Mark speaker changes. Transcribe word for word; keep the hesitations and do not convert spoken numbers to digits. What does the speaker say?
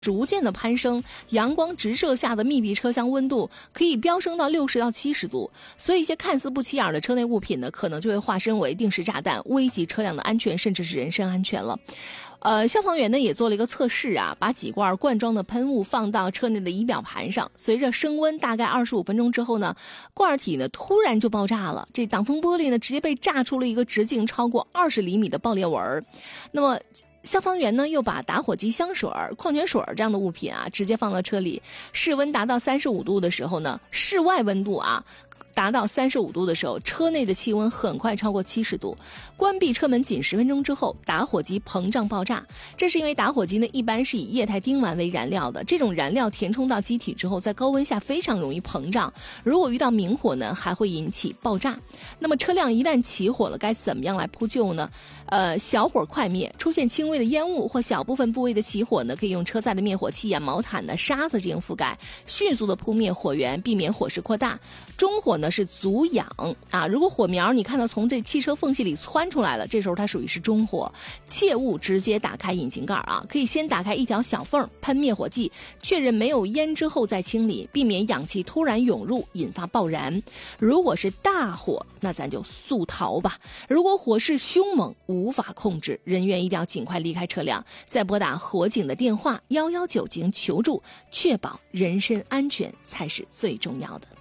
Speaker 1: 逐渐的攀升，阳光直射下的密闭车厢温度可以飙升到六十到七十度，所以一些看似不起眼的车内物品呢，可能就会化身为定时炸弹，危及车辆的安全，甚至是人身安全了。呃，消防员呢也做了一个测试啊，把几罐罐装的喷雾放到车内的仪表盘上，随着升温大概二十五分钟之后呢，罐体呢突然就爆炸了，这挡风玻璃呢直接被炸出了一个直径超过二十厘米的爆裂纹。那么消防员呢，又把打火机、香水、矿泉水这样的物品啊，直接放到车里。室温达到三十五度的时候呢，室外温度啊，达到三十五度的时候，车内的气温很快超过七十度。关闭车门仅十分钟之后，打火机膨胀爆炸。这是因为打火机呢，一般是以液态丁烷为燃料的，这种燃料填充到机体之后，在高温下非常容易膨胀。如果遇到明火呢，还会引起爆炸。那么车辆一旦起火了，该怎么样来扑救呢？呃，小火快灭，出现轻微的烟雾或小部分部位的起火呢，可以用车载的灭火器啊、毛毯的沙子进行覆盖，迅速的扑灭火源，避免火势扩大。中火呢是足氧啊，如果火苗你看到从这汽车缝隙里窜出来了，这时候它属于是中火，切勿直接打开引擎盖啊，可以先打开一条小缝，喷灭火剂，确认没有烟之后再清理，避免氧气突然涌入引发爆燃。如果是大火，那咱就速逃吧。如果火势凶猛无法控制，人员一定要尽快离开车辆，再拨打火警的电话一一九进行求助，确保人身安全才是最重要的。